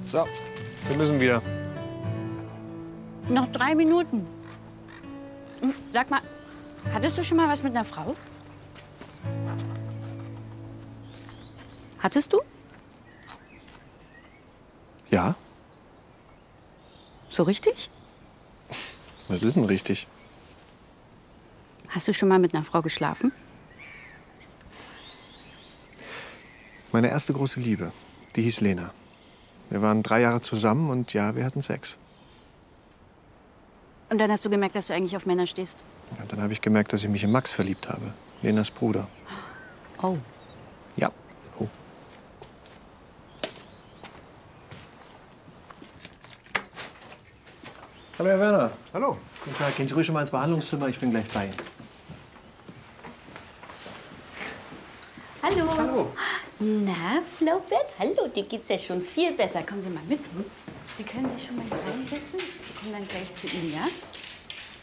So, wir müssen wieder. Noch 3 Minuten. Sag mal, hattest du schon mal was mit einer Frau? Hattest du? Ja? So richtig? Was ist denn richtig? Hast du schon mal mit einer Frau geschlafen? Meine erste große Liebe, die hieß Lena. Wir waren 3 Jahre zusammen und ja, wir hatten Sex. Und dann hast du gemerkt, dass du eigentlich auf Männer stehst? Ja, dann habe ich gemerkt, dass ich mich in Max verliebt habe. Lenas Bruder. Oh. Ja. Oh. Hallo, Herr Werner. Hallo. Guten Tag. Gehen Sie ruhig schon mal ins Behandlungszimmer. Ich bin gleich bei Ihnen. Hallo. Hallo. Na, Flaubert? Hallo, dir geht's ja schon viel besser. Kommen Sie mal mit. Sie können sich schon mal hier reinsetzen. Wir kommen dann gleich zu Ihnen, ja?